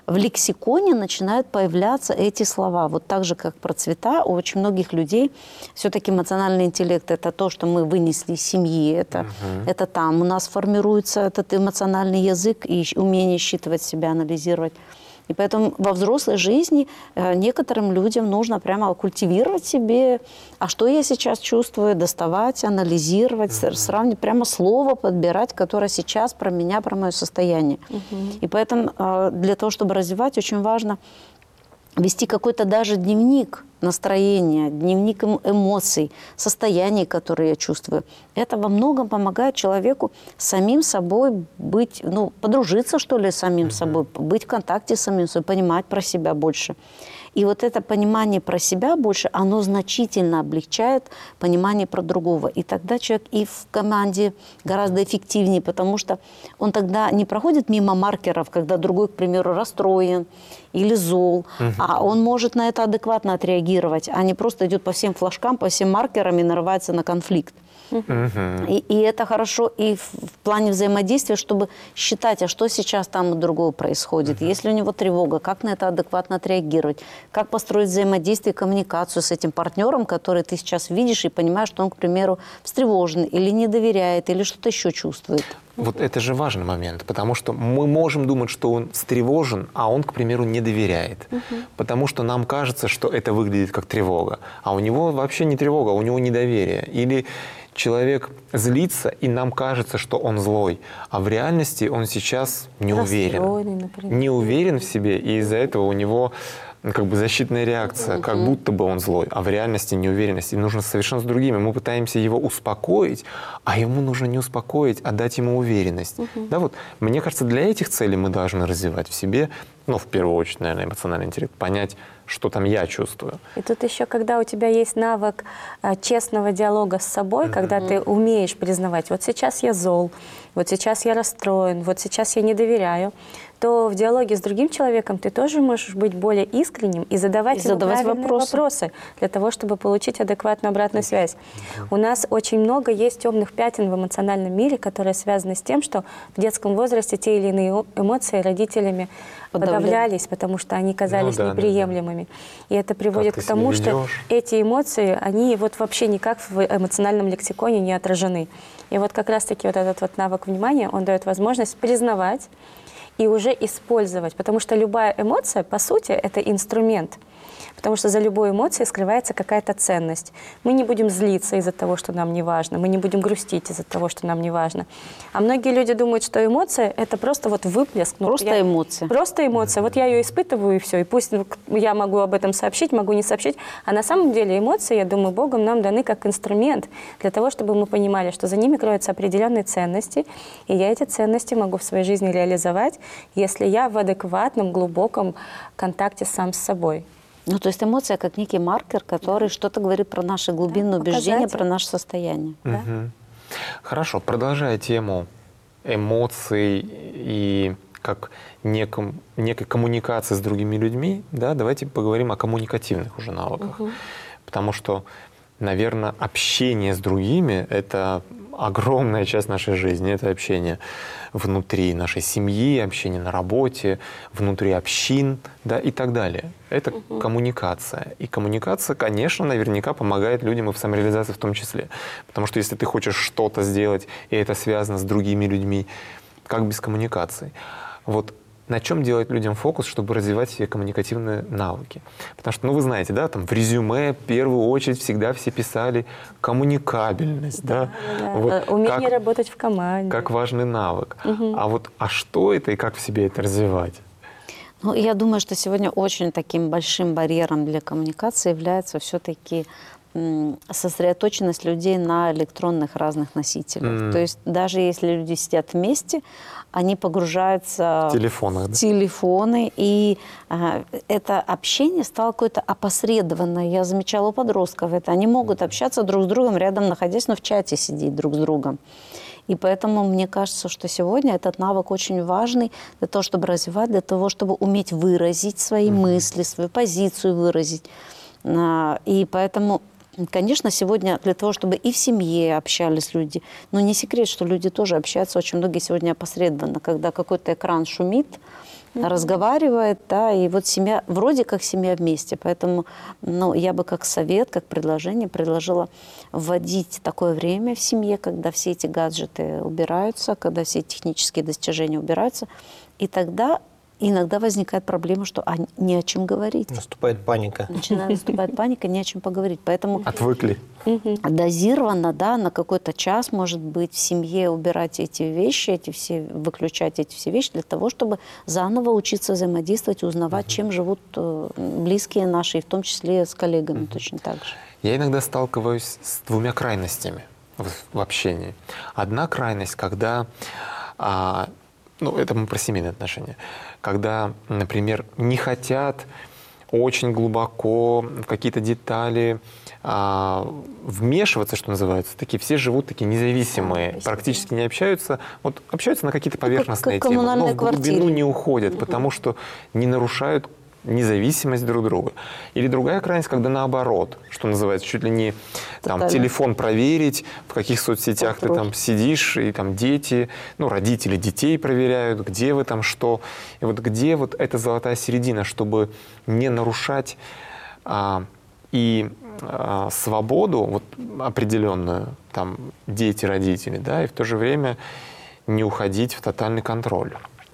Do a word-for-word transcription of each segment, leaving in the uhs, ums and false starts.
в лексиконе начинают появляться эти слова. Вот так же, как про цвета, у очень многих людей все-таки эмоциональный интеллект – это то, что мы вынесли из семьи, это, угу. это там. У нас формируется этот эмоциональный язык и умение считывать себя, анализировать. И поэтому во взрослой жизни некоторым людям нужно прямо культивировать себе, а что я сейчас чувствую, доставать, анализировать, uh-huh. сравнивать, прямо слово подбирать, которое сейчас про меня, про мое состояние. Uh-huh. И поэтому для того, чтобы развивать, очень важно вести какой-то даже дневник настроения, дневник эмоций, состояний, которые я чувствую. Это во многом помогает человеку самим собой быть, ну, подружиться, что ли, с самим mm-hmm. собой, быть в контакте с самим собой, понимать про себя больше. И вот это понимание про себя больше, оно значительно облегчает понимание про другого. И тогда человек и в команде гораздо эффективнее, потому что он тогда не проходит мимо маркеров, когда другой, к примеру, расстроен или зол, угу. а он может на это адекватно отреагировать, а не просто идет по всем флажкам, по всем маркерам и нарывается на конфликт. Угу. И, и это хорошо и в, в плане взаимодействия, чтобы считать, а что сейчас там у другого происходит. Угу. Если у него тревога, как на это адекватно отреагировать, как построить взаимодействие, коммуникацию с этим партнером, который ты сейчас видишь и понимаешь, что он, к примеру, встревожен или не доверяет, или что-то еще чувствует. Вот это же важный момент, потому что мы можем думать, что он встревожен, а он, к примеру, не доверяет. Угу. Потому что нам кажется, что это выглядит как тревога, а у него вообще не тревога, у него недоверие. Или человек злится, и нам кажется, что он злой, а в реальности он сейчас не уверен. Не уверен в себе, и из-за этого у него как бы защитная реакция, как будто бы он злой, а в реальности неуверенность. И нужно совершенно с другими. Мы пытаемся его успокоить, а ему нужно не успокоить, а дать ему уверенность. Угу. Да, вот, мне кажется, для этих целей мы должны развивать в себе, ну, в первую очередь, наверное, эмоциональный интеллект, понять, что там я чувствую. И тут еще, когда у тебя есть навык а, честного диалога с собой, mm-hmm. когда ты умеешь признавать, вот сейчас я зол, вот сейчас я расстроен, вот сейчас я не доверяю, то в диалоге с другим человеком ты тоже можешь быть более искренним и задавать, и ему задавать правильные вопросы. вопросы для того, чтобы получить адекватную обратную связь. Mm-hmm. У нас очень много есть темных пятен в эмоциональном мире, которые связаны с тем, что в детском возрасте те или иные эмоции родителями Подавляли. подавлялись, потому что они казались ну, да, неприемлемыми. Да, да. И это приводит к тому, что эти эмоции, они вот вообще никак в эмоциональном лексиконе не отражены. И вот как раз-таки вот этот вот навык внимания, он дает возможность признавать и уже использовать, потому что любая эмоция, по сути, это инструмент. Потому что за любой эмоцией скрывается какая-то ценность. Мы не будем злиться из-за того, что нам не важно. Мы не будем грустить из-за того, что нам не важно. А многие люди думают, что эмоция – это просто вот выплеск. Ну, просто я, эмоция. Просто эмоция. Вот я ее испытываю, и все. И пусть я могу об этом сообщить, могу не сообщить. А на самом деле эмоции, я думаю, Богом нам даны как инструмент для того, чтобы мы понимали, что за ними кроются определенные ценности. И я эти ценности могу в своей жизни реализовать, если я в адекватном, глубоком контакте сам с собой. Ну, то есть эмоция как некий маркер, который да. что-то говорит про наши глубинные да, убеждения, про наше состояние. Угу. Да? Хорошо, продолжая тему эмоций и как неком, некой коммуникации с другими людьми, да, давайте поговорим о коммуникативных уже навыках. Угу. Потому что, наверное, общение с другими – это огромная часть нашей жизни. Это общение внутри нашей семьи, общение на работе, внутри общин, да, и так далее. Это угу. коммуникация. И коммуникация, конечно, наверняка помогает людям и в самореализации в том числе. Потому что если ты хочешь что-то сделать, и это связано с другими людьми, как без коммуникации? Вот на чем делать людям фокус, чтобы развивать все коммуникативные навыки? Потому что, ну, вы знаете, да, там в резюме в первую очередь всегда все писали коммуникабельность, да, да, да. Вот умение как, работать в команде. Как важный навык. Угу. А вот, а что это и как в себе это развивать? Ну, я думаю, что сегодня очень таким большим барьером для коммуникации является все-таки сосредоточенность людей на электронных разных носителях. Mm. То есть даже если люди сидят вместе, они погружаются в, телефонах, в да? телефоны, и э, это общение стало какое-то опосредованное. Я замечала у подростков это. Они могут общаться друг с другом, рядом находясь, но в чате сидеть друг с другом. И поэтому мне кажется, что сегодня этот навык очень важный для того, чтобы развивать, для того, чтобы уметь выразить свои mm. мысли, свою позицию выразить. И поэтому, конечно, сегодня для того, чтобы и в семье общались люди, но не секрет, что люди тоже общаются, очень многие сегодня опосредованно, когда какой-то экран шумит, разговаривает, да, и вот семья, вроде как семья вместе. Поэтому, ну, я бы как совет, как предложение предложила вводить такое время в семье, когда все эти гаджеты убираются, когда все технические достижения убираются, и тогда иногда возникает проблема, что а, не о чем говорить. Наступает паника. Начинает наступать паника, не о чем поговорить. Поэтому Отвыкли. дозированно, да, на какой-то час, может быть, в семье убирать эти вещи, эти все, выключать эти все вещи для того, чтобы заново учиться взаимодействовать, узнавать, uh-huh. чем живут э, близкие наши, и в том числе с коллегами uh-huh. точно так же. Я иногда сталкиваюсь с двумя крайностями в, в общении. Одна крайность, когда, а, ну, это мы про семейные отношения, когда, например, не хотят очень глубоко в какие-то детали а, вмешиваться, что называется. Такие все живут такие независимые, да, практически не общаются. Вот общаются на какие-то поверхностные как темы, но в глубину квартире. не уходят, угу. потому что не нарушают независимость друг друга. Или другая крайность, когда наоборот, что называется, чуть ли не там, телефон проверить, в каких соцсетях ты там сидишь, и там дети, ну, родители детей проверяют, где вы там что. И вот где вот эта золотая середина, чтобы не нарушать а, и а, свободу вот, определенную, там, дети, родители, да, и в то же время не уходить в тотальный контроль.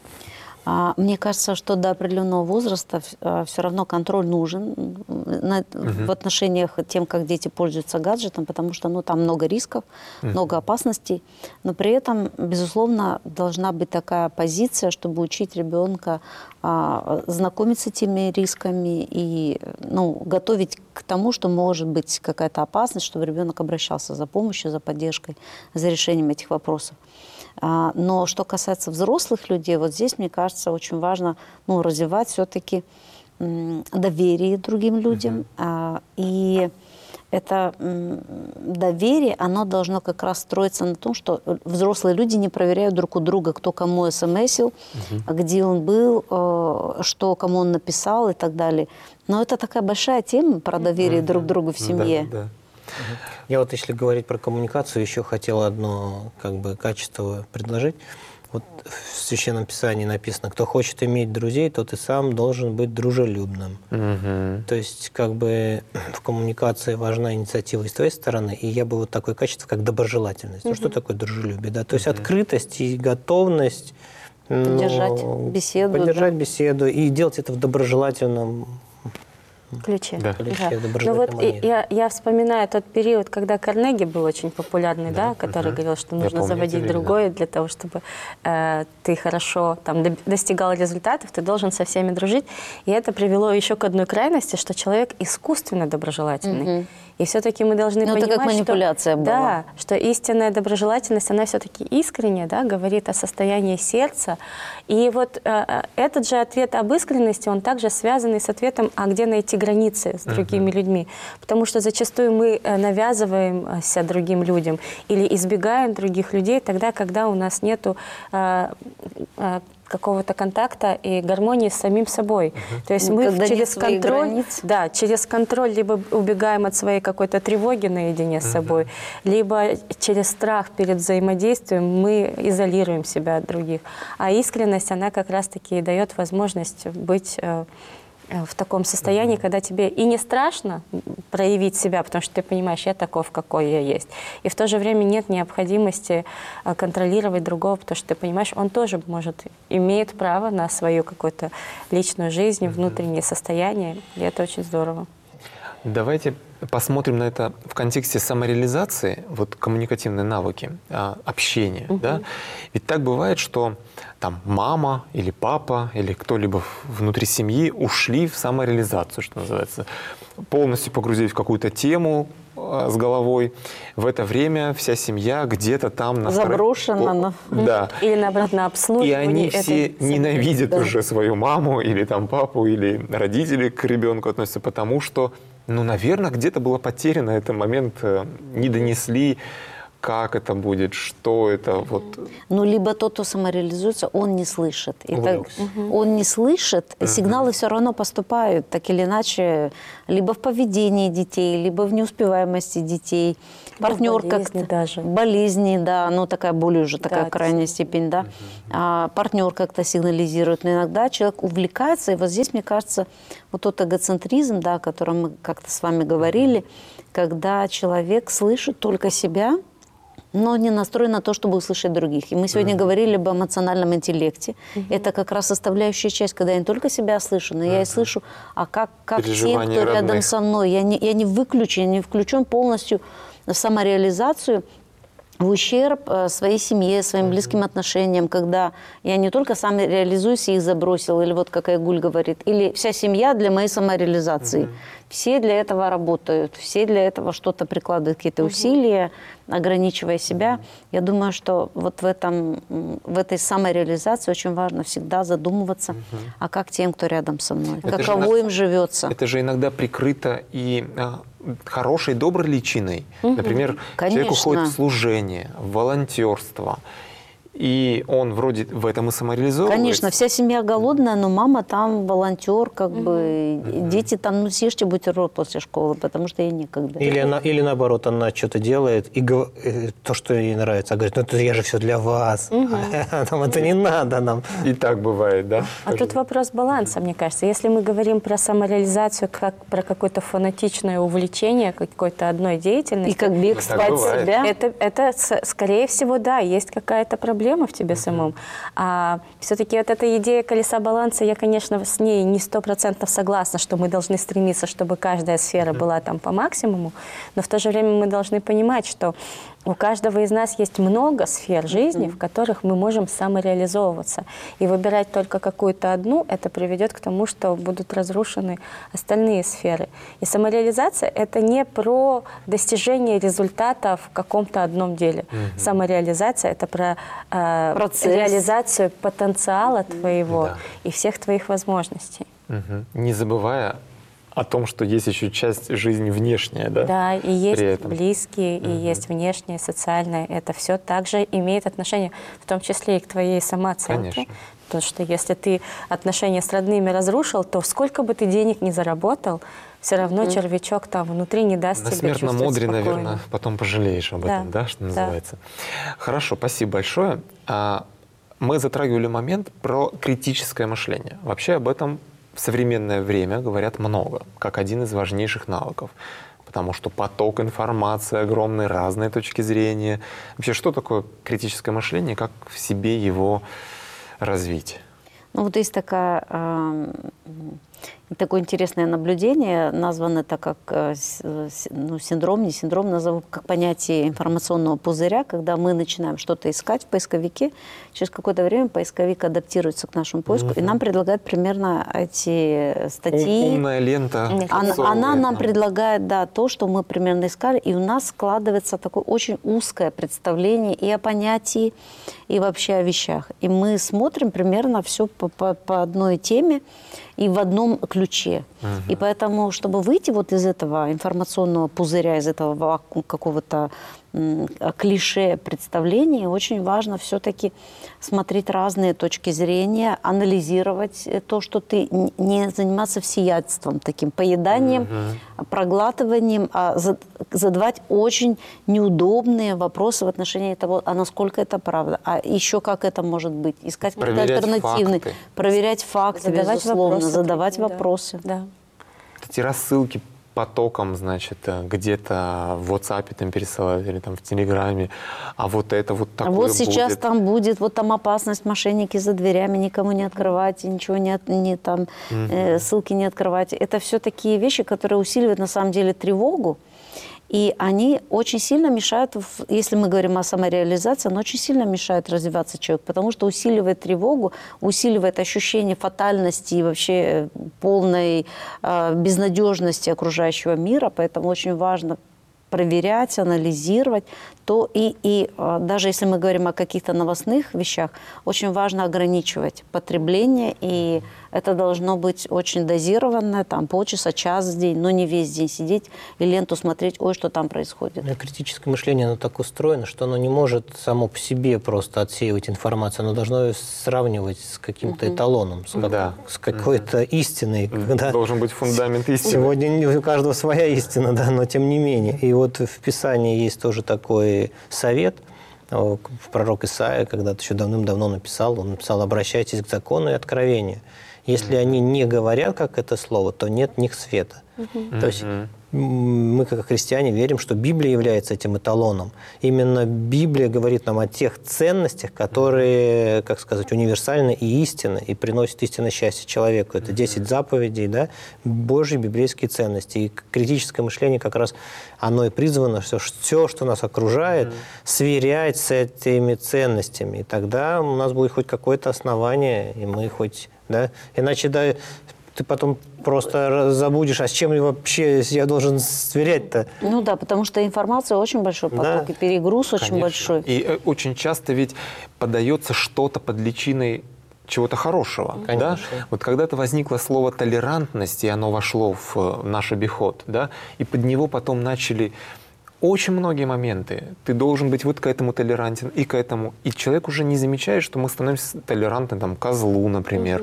Мне кажется, что до определенного возраста все равно контроль нужен uh-huh. в отношениях тем, как дети пользуются гаджетом, потому что ну, там много рисков, uh-huh. много опасностей. Но при этом, безусловно, должна быть такая позиция, чтобы учить ребенка а, знакомиться с этими рисками и ну, готовить к тому, что может быть какая-то опасность, чтобы ребенок обращался за помощью, за поддержкой, за решением этих вопросов. Но что касается взрослых людей, вот здесь, мне кажется, очень важно ну, развивать все-таки доверие другим людям. Uh-huh. И это доверие, оно должно как раз строиться на том, что взрослые люди не проверяют друг у друга, кто кому смсил, uh-huh. где он был, что кому он написал и так далее. Но это такая большая тема про доверие uh-huh. друг к другу в семье. Да, да. Я вот, если говорить про коммуникацию, еще хотел одно как бы качество предложить. Вот в Священном Писании написано: кто хочет иметь друзей, тот и сам должен быть дружелюбным. Угу. То есть как бы в коммуникации важна инициатива и с твоей стороны, и я бы вот такое качество, как доброжелательность. Угу. Ну что такое дружелюбие? Да? То есть угу. открытость и готовность поддержать ну, беседу. Поддержать да? беседу и делать это в доброжелательном ключе. Да. ключе да. Ну вот я, я вспоминаю тот период, когда Карнеги был очень популярный, да, да, который угу. говорил, что нужно помню, заводить другое да. для того, чтобы э, ты хорошо там, достигал результатов, ты должен со всеми дружить. И это привело еще к одной крайности, что человек искусственно доброжелательный. Угу. И все-таки мы должны Но понимать, это как манипуляция что, была. Да, что истинная доброжелательность, она все-таки искренняя, да, говорит о состоянии сердца. И вот э, этот же ответ об искренности, он также связан и с ответом, а где найти границы с другими uh-huh. людьми. Потому что зачастую мы навязываемся другим людям или избегаем других людей тогда, когда у нас нету э, э, какого-то контакта и гармонии с самим собой. Uh-huh. То есть мы когда через контроль, да, через контроль либо убегаем от своей какой-то тревоги наедине с uh-huh. собой, либо через страх перед взаимодействием мы изолируем себя от других. А искренность, она как раз-таки дает возможность быть э, в таком состоянии, когда тебе и не страшно проявить себя, потому что ты понимаешь, я таков, какой я есть. И в то же время нет необходимости контролировать другого, потому что ты понимаешь, он тоже может, имеет право на свою какую-то личную жизнь, внутреннее состояние, и это очень здорово. Давайте посмотрим на это в контексте самореализации, вот коммуникативные навыки, общения. Угу. Да? Ведь так бывает, что там мама или папа или кто-либо внутри семьи ушли в самореализацию, что называется, полностью погрузились в какую-то тему э, с головой. В это время вся семья где-то там на заброшена. Второй... Да. Или наоборот на обслуживание. И они все этой... ненавидят да. уже свою маму или там папу, или родители к ребенку относятся, потому что, ну, наверное, где-то было потеряно этот момент, э, не донесли, как это будет, что это вот. Ну, либо тот, кто самореализуется, он не слышит. И так, угу. Он не слышит, и сигналы все равно поступают, так или иначе, либо в поведении детей, либо в неуспеваемости детей, партнер болезни как-то, даже. болезни, да, ну такая более уже такая Да, крайняя степень, да. А, партнер как-то сигнализирует, но иногда человек увлекается, и вот здесь, мне кажется, вот тот эгоцентризм, да, о котором мы как-то с вами говорили, когда человек слышит только себя, но не настроен на то, чтобы услышать других. И мы сегодня mm-hmm. говорили об эмоциональном интеллекте. Mm-hmm. Это как раз составляющая часть, когда я не только себя слышу, но mm-hmm. я и слышу, а как, как те, кто родных. Рядом со мной. Я не, я не выключен, не включен полностью в самореализацию, в ущерб э, своей семье, своим mm-hmm. близким отношениям, когда я не только сам реализуюсь и их забросил, или вот как Айгуль говорит, или вся семья для моей самореализации. Mm-hmm. Все для этого работают, все для этого что-то прикладывают, какие-то mm-hmm. усилия, ограничивая себя. Mm-hmm. Я думаю, что вот в, этом, в этой самореализации очень важно всегда задумываться, mm-hmm. а как тем, кто рядом со мной, это каково же, им живется. Это же иногда прикрыто и а, хорошей, доброй личиной. Mm-hmm. Например, Конечно. Человек уходит в служение, в волонтерство, и он вроде в этом и самореализовывается. Конечно, вся семья голодная, но мама там волонтер, как mm-hmm. бы, mm-hmm. дети там, ну, съешьте бутерброд после школы, потому что ей некогда. Или, она, или наоборот, она что-то делает, и гов... то, что ей нравится, а говорит, ну это я же все для вас, mm-hmm. а нам это не надо. Нам. И так бывает, да? А тут вопрос баланса, мне кажется. Если мы говорим про самореализацию, как про какое-то фанатичное увлечение какой-то одной деятельностью. И как бегство от себя. Это, это, скорее всего, да, есть какая-то проблема в тебе самом. А все-таки вот эта идея колеса баланса, я, конечно, с ней не сто процентов согласна, что мы должны стремиться, чтобы каждая сфера была там по максимуму, но в то же время мы должны понимать, что у каждого из нас есть много сфер жизни, в которых мы можем самореализовываться. И выбирать только какую-то одну, это приведет к тому, что будут разрушены остальные сферы. И самореализация – это не про достижение результата в каком-то одном деле. Mm-hmm. Самореализация – это про э, реализацию потенциала твоего да. и всех твоих возможностей. Mm-hmm. Не забывая о том, что есть еще часть жизни внешняя, да? Да, и есть близкие, и угу. есть внешнее, социальное. Это все также имеет отношение, в том числе и к твоей самооценке. Конечно. Потому что если ты отношения с родными разрушил, то сколько бы ты денег ни заработал, все равно mm. червячок там внутри не даст На тебе чувствовать смертном одре, спокойно. наверное, потом пожалеешь об да. этом, да, что да. называется. Хорошо, спасибо большое. Мы затрагивали момент про критическое мышление. Вообще об этом в современное время говорят много, как один из важнейших навыков. Потому что поток информации огромный, разные точки зрения. Вообще, что такое критическое мышление, как в себе его развить? Ну вот есть такая, э, такое интересное наблюдение, названо это как э, ну, синдром, не синдром, назову как понятие информационного пузыря, когда мы начинаем что-то искать в поисковике, через какое-то время поисковик адаптируется к нашему поиску, угу. и нам предлагает примерно эти статьи. Умная лента. Она, она нам предлагает, да, то, что мы примерно искали, и у нас складывается такое очень узкое представление и о понятии, и вообще о вещах. И мы смотрим примерно все по, по, по одной теме и в одном ключе. Uh-huh. И поэтому, чтобы выйти вот из этого информационного пузыря, из этого какого-то м, клише представления, очень важно все-таки смотреть разные точки зрения, анализировать то, что ты, не заниматься всеядством, таким поеданием, uh-huh. проглатыванием, а задавать очень неудобные вопросы в отношении того, а насколько это правда, а еще как это может быть, искать какие-то альтернативные, факты. проверять факты, задавать безусловно, вопросы, задавать да. вопросы. Да. Эти рассылки потоком, значит, где-то в WhatsApp там пересылают или там в Телеграме, а вот это вот такое Вот сейчас будет. там будет, вот там опасность, мошенники за дверями, никому не открывайте, ничего не, не там, угу. э, ссылки не открывайте. Это все такие вещи, которые усиливают на самом деле тревогу, и они очень сильно мешают, если мы говорим о самореализации, они очень сильно мешают развиваться человеку, потому что усиливает тревогу, усиливает ощущение фатальности и вообще полной э, безнадежности окружающего мира, поэтому очень важно проверять, анализировать, то и, и даже если мы говорим о каких-то новостных вещах, очень важно ограничивать потребление и Это должно быть очень дозированное, там полчаса, час в день, но не весь день сидеть и ленту смотреть, ой, что там происходит. Ну, критическое мышление, оно так устроено, что оно не может само по себе просто отсеивать информацию, оно должно ее сравнивать с каким-то Мгм. эталоном, с, как- Да. с какой-то истиной. когда Должен быть фундамент истины. Сегодня не у каждого своя истина, да, но тем не менее. И вот в Писании есть тоже такой совет. О, Пророк Исаия когда-то еще давным-давно написал, он написал: «Обращайтесь к закону и откровению. Если они не говорят, как это слово, то нет в них света». То есть Мгм. м, мы, как христиане, верим, что Библия является этим эталоном. Именно Библия говорит нам о тех ценностях, которые, как сказать, универсальны и истинны, и приносят истинное счастье человеку. Это десять заповедей, да, Божьи библейские ценности. И критическое мышление как раз оно и призвано все, все что нас окружает, сверять с этими ценностями. И тогда у нас будет хоть какое-то основание, и мы хоть... Да? Иначе да, ты потом просто забудешь, а с чем я вообще я должен сверять-то? Ну да, потому что информация очень большой поток, Да. и перегруз очень Конечно. большой. И э, очень часто ведь подается что-то под личиной чего-то хорошего. Да? Конечно. Вот когда-то возникло слово толерантность, и оно вошло в э, наш обиход, да? И под него потом начали очень многие моменты. Ты должен быть вот к этому толерантен и к этому. И человек уже не замечает, что мы становимся толерантны там, козлу, например.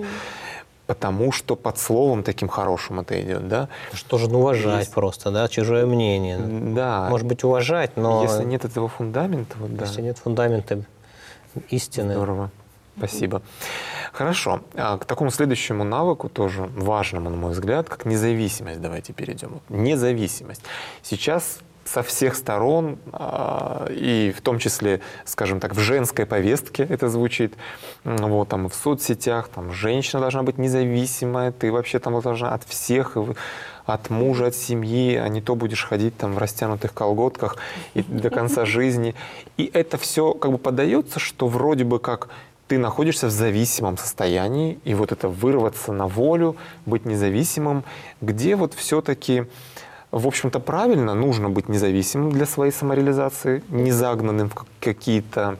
Потому что под словом таким хорошим это идет, да? Что же, ну, уважать Есть. просто, да, чужое мнение. Да. Может быть, уважать, но Если нет этого фундамента, вот да. если нет фундамента истины. Здорово. Спасибо. Хорошо. А к такому следующему навыку, тоже важному, на мой взгляд, как независимость, давайте перейдем. Вот независимость. Сейчас со всех сторон, а, и в том числе, скажем так, в женской повестке это звучит, м, вот, там, в соцсетях, там, женщина должна быть независимая, ты вообще там должна от всех, и вы- от мужа, от семьи, а не то будешь ходить там в растянутых колготках и до конца жизни. И это все как бы подается, что вроде бы как ты находишься в зависимом состоянии, и вот это вырваться на волю, быть независимым, где вот все-таки, в общем-то, правильно, нужно быть независимым для своей самореализации, не загнанным в какие-то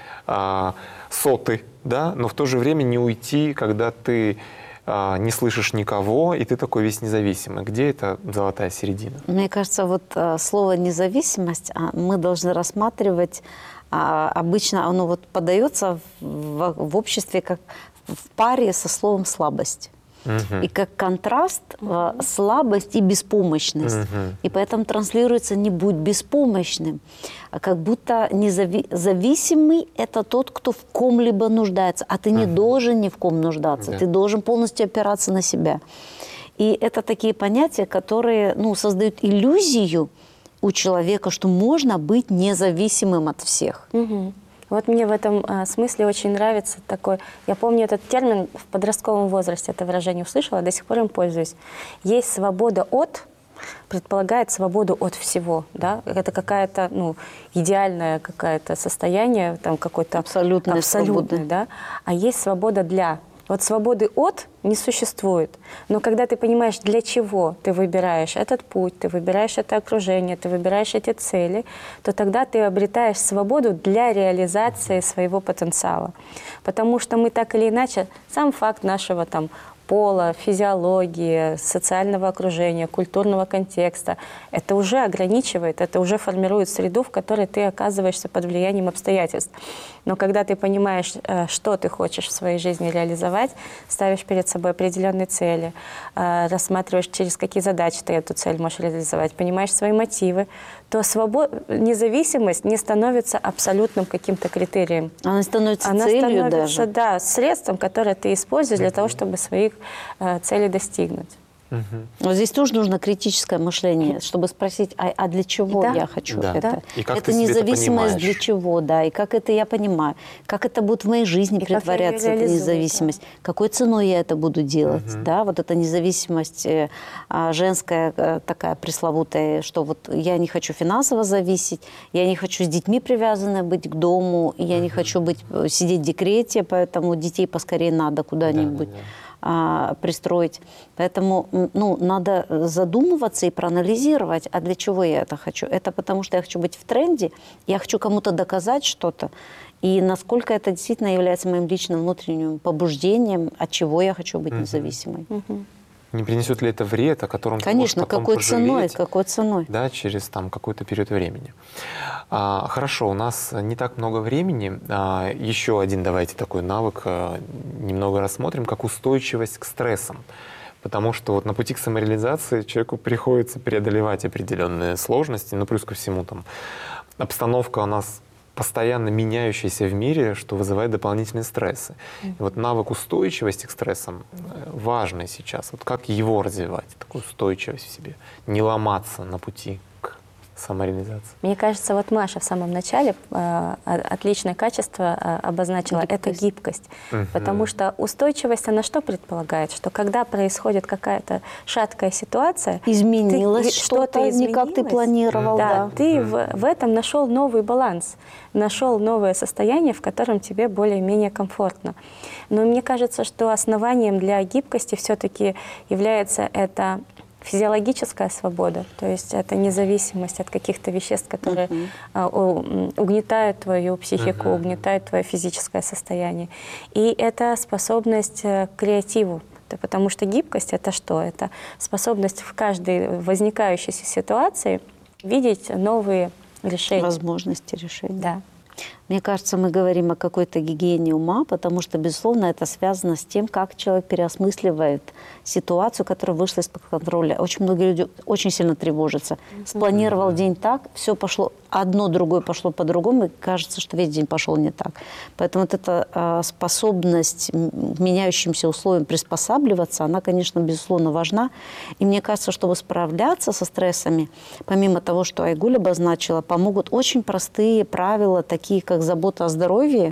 а, соты, да, но в то же время не уйти, когда ты а, не слышишь никого, и ты такой весь независимый. Где эта золотая середина? Мне кажется, вот э, слово «независимость» а, мы должны рассматривать, а, обычно оно вот подается в, в обществе как в паре со словом «слабость». Мгм. И как контраст э, слабость и беспомощность. Мгм. И поэтому транслируется «не будь беспомощным», а как будто незави- зависимый – это тот, кто в ком-либо нуждается, а ты не должен ни в ком нуждаться, Да. ты должен полностью опираться на себя. И это такие понятия, которые, ну, создают иллюзию у человека, что можно быть независимым от всех. Мгм. Вот мне в этом а, смысле очень нравится такой, я помню этот термин в подростковом возрасте, это выражение услышала, до сих пор им пользуюсь. Есть свобода от, предполагает свободу от всего, да? Это какая-то, ну, идеальное какое-то состояние, там какой-то Абсолютная абсолютное, свобода. да? А есть свобода для. Вот свободы от не существует. Но когда ты понимаешь, для чего ты выбираешь этот путь, ты выбираешь это окружение, ты выбираешь эти цели, то тогда ты обретаешь свободу для реализации своего потенциала. Потому что мы так или иначе, сам факт нашего там пола, физиологии, социального окружения, культурного контекста, это уже ограничивает, это уже формирует среду, в которой ты оказываешься под влиянием обстоятельств. Но когда ты понимаешь, что ты хочешь в своей жизни реализовать, ставишь перед собой определенные цели, рассматриваешь, через какие задачи ты эту цель можешь реализовать, понимаешь свои мотивы, то свобод... независимость не становится абсолютным каким-то критерием. Она становится Она целью становится, даже. да, средством, которое ты используешь для того, чтобы своих э, целей достигнуть. Мгм. Вот здесь тоже нужно критическое мышление, чтобы спросить, а, а для чего Да. я хочу Да. это? Да. И как это ты себе это независимость понимаешь? для чего, да, и как это я понимаю, как это будет в моей жизни И как я её притворяться, эта реализую, независимость, какой ценой я это буду делать, Мгм. да, вот эта независимость э, а, женская э, такая пресловутая, что вот я не хочу финансово зависеть, я не хочу с детьми привязанной быть к дому, я не хочу быть э, сидеть в декрете, поэтому детей поскорее надо куда-нибудь. Да, да, да. а, пристроить. Поэтому м, ну, надо задумываться и проанализировать, а для чего я это хочу. Это потому, что я хочу быть в тренде, я хочу кому-то доказать что-то, И насколько это действительно является моим личным внутренним побуждением, от чего я хочу быть Мгм. независимой. Не принесет ли это вред, о котором Конечно, ты можешь потом какой ценой, пожалеть, какой ценой. да, через там какой-то период времени. А, хорошо, у нас не так много времени. А, еще один давайте такой навык а, немного рассмотрим, как устойчивость к стрессам. Потому что вот на пути к самореализации человеку приходится преодолевать определенные сложности, ну плюс ко всему там обстановка у нас постоянно меняющаяся в мире, что вызывает дополнительные стрессы. И вот навык устойчивости к стрессам э, важный сейчас. Вот как его развивать, такую устойчивость в себе, не ломаться на пути к самореализации? Мне кажется, вот Маша в самом начале э, отличное качество э, обозначила. Гибкость. Это гибкость. Мгм. Потому что устойчивость, она что предполагает? Что когда происходит какая-то шаткая ситуация, Изменилось ты- что-то, не как ты изменилось, планировал. да, Да. ты в, в этом нашел новый баланс, нашел новое состояние, в котором тебе более-менее комфортно. Но мне кажется, что основанием для гибкости все-таки является это физиологическая свобода, то есть это независимость от каких-то веществ, которые Мгм. а, у- м, угнетают твою психику, Мгм. угнетают твое физическое состояние. И это способность э, к креативу. Да, потому что гибкость — это что? Это способность в каждой возникающейся ситуации видеть новые решения. Возможности решения. Да. Мне кажется, мы говорим о какой-то гигиене ума, потому что, безусловно, это связано с тем, как человек переосмысливает ситуацию, которая вышла из-под контроля. Очень многие люди очень сильно тревожатся. Спланировал день так, все пошло, одно другое пошло по-другому, и кажется, что весь день пошел не так. Поэтому вот эта а, способность м, к меняющимся условиям приспосабливаться, она, конечно, безусловно, важна. И мне кажется, чтобы справляться со стрессами, помимо того, что Айгуль обозначила, помогут очень простые правила, такие как забота о здоровье.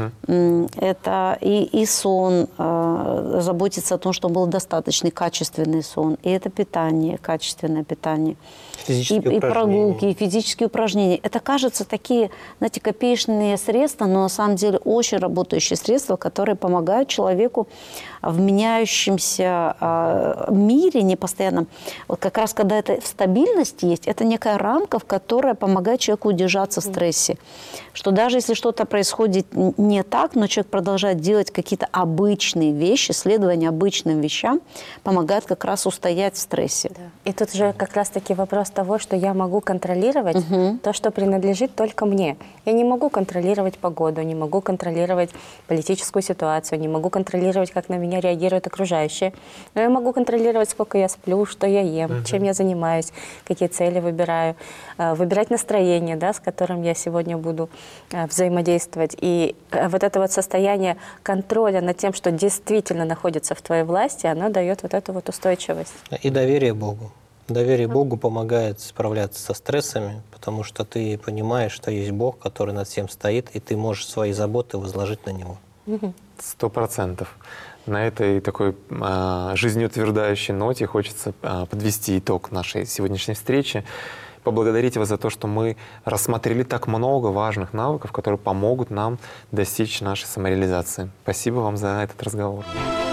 М, Это и, и сон, э, заботиться о том, чтобы был достаточный, качественный сон. И это питание, качественное питание. И, Физические и упражнения. прогулки, и физические упражнения. Это, кажется, такие, знаете, копеечные средства, но на самом деле очень работающие средства, которые помогают человеку в меняющемся э, мире непостоянном. Вот как раз когда это в стабильности есть, это некая рамка, в которой помогает человеку удержаться в стрессе. Что даже если что-то происходит н- не так, но человек продолжает делать какие-то обычные вещи, следование обычным вещам, помогает как раз устоять в стрессе. И тут же как раз-таки вопрос того, что я могу контролировать то, что принадлежит только мне. Я не могу контролировать погоду, не могу контролировать политическую ситуацию, не могу контролировать, как на меня реагируют окружающие. Но я могу контролировать, сколько я сплю, что я ем, чем я занимаюсь, какие цели выбираю, э, выбирать настроение, да, с которым я сегодня буду э, взаимодействовать. И э, вот это вот состояние контроля над тем, что действительно находится в твоей власти, оно дает вот эту вот устойчивость. И доверие Богу. Доверие Богу помогает справляться со стрессами, потому что ты понимаешь, что есть Бог, который над всем стоит, и ты можешь свои заботы возложить на Него. Сто процентов. На этой такой а, жизнеутверждающей ноте хочется а, подвести итог нашей сегодняшней встречи. Поблагодарить вас за то, что мы рассмотрели так много важных навыков, которые помогут нам достичь нашей самореализации. Спасибо вам за этот разговор.